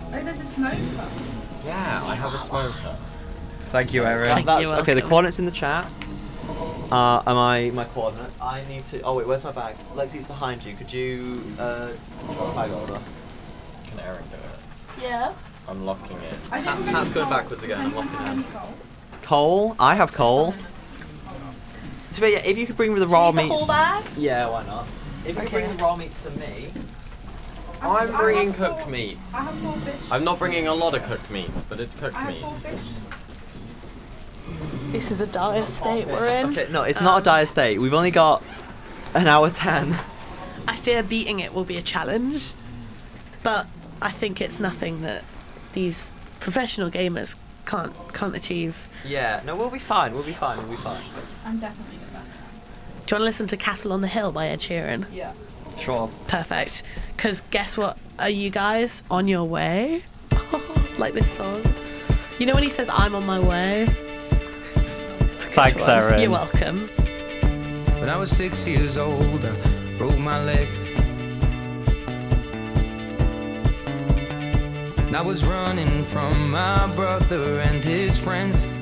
Oh, there's a smoker. Yeah, I have a smoker. Thank you, Erin. Thank That's, you, okay, the welcome. coordinates in the chat are my coordinates. I need to. Oh wait, where's my bag? Lexi's behind you. Could you draw a bag over? Can Erin do it? Yeah. I'm locking it. I don't have Pat's any going coal. backwards again, Does I'm locking anyone in. have any coal? Coal. I have coal. So yeah, if you could bring the raw Do you need the meats. whole bag? Yeah, why not? If you could Okay. bring the raw meats to me. I'm I bringing have cooked four- meat. I have 4 fish. I'm not bringing a lot of cooked meat, but it's cooked I have meat. 4 fish. This is a dire state we're in. Okay, no, it's not a dire state. We've only got an hour 10. I fear beating it will be a challenge, but I think it's nothing that these professional gamers can't achieve. Yeah, no, we'll be fine. We'll be fine. I'm definitely good at that. Do you want to listen to Castle on the Hill by Ed Sheeran? Yeah. Sure. Perfect. Because guess what? Are you guys on your way? Like this song. You know when he says, I'm on my way? It's a good Thanks, one. Erin. You're welcome. When I was 6 years old, I broke my leg. And I was running from my brother and his friends.